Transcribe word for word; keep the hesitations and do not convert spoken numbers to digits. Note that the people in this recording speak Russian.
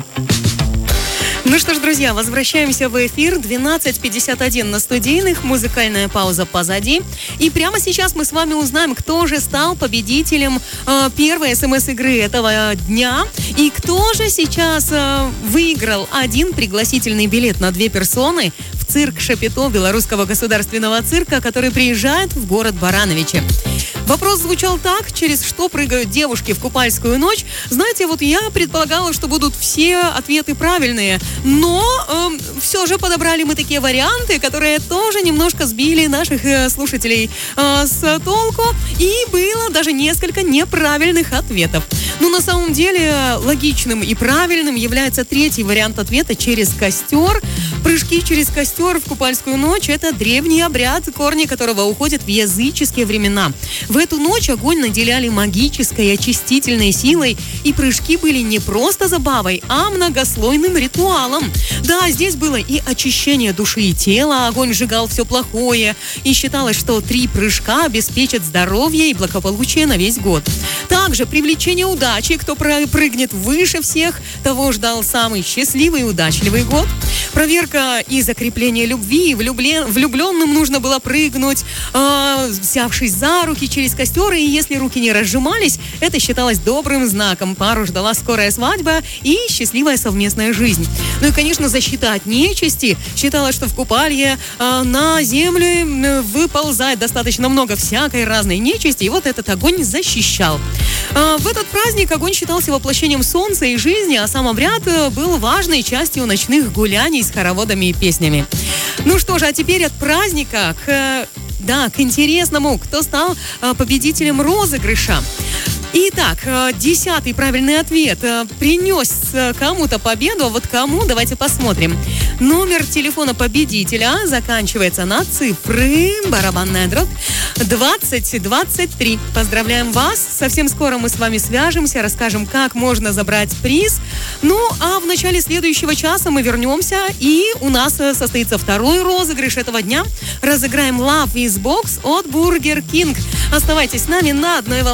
Ну что ж, друзья, возвращаемся в эфир. двенадцать пятьдесят один на студийных. Музыкальная пауза позади. И прямо сейчас мы с вами узнаем, кто же стал победителем э, первой смс-игры этого дня. И кто же сейчас э, выиграл один пригласительный билет на две персоны в цирк Шапито Белорусского государственного цирка, который приезжает в город Барановичи. Вопрос звучал так: через что прыгают девушки в купальскую ночь? Знаете, вот я предполагала, что будут все ответы правильные, но э, все же подобрали мы такие варианты, которые тоже немножко сбили наших э, слушателей э, с толку, и было даже несколько неправильных ответов. Но на самом деле логичным и правильным является третий вариант ответа — через костер. Прыжки через костер в купальскую ночь — это древний обряд, корни которого уходят в языческие времена. В эту ночь огонь наделяли магической и очистительной силой, и прыжки были не просто забавой, а многослойным ритуалом. Да, здесь было и очищение души и тела, огонь сжигал все плохое, и считалось, что три прыжка обеспечат здоровье и благополучие на весь год. Также привлечение удачи: кто прыгнет выше всех, того ждал самый счастливый и удачливый год. Проверка и закрепление любви: влюблен, влюбленным нужно было прыгнуть, э, взявшись за руки через костер, и если руки не разжимались, это считалось добрым знаком. Пару ждала скорая свадьба и счастливая совместная жизнь. Ну и, конечно, защита от нечисти. Считалось, что в купалье э, на землю выползает достаточно много всякой разной нечисти, и вот этот огонь защищал. Э, в этот праздник огонь считался воплощением солнца и жизни, а сам обряд был важной частью ночных гуляний с хороводами и песнями. Ну что же, а теперь от праздника к, да, к интересному, кто стал победителем розыгрыша. Итак, десятый правильный ответ принес кому-то победу, а вот кому, давайте посмотрим. Номер телефона победителя заканчивается на цифры, барабанная дробь, двадцать двадцать три. Поздравляем вас. Совсем скоро мы с вами свяжемся, расскажем, как можно забрать приз. Ну, а в начале следующего часа мы вернемся, и у нас состоится второй розыгрыш этого дня. Разыграем Love is Box от Burger King. Оставайтесь с нами на одной волне.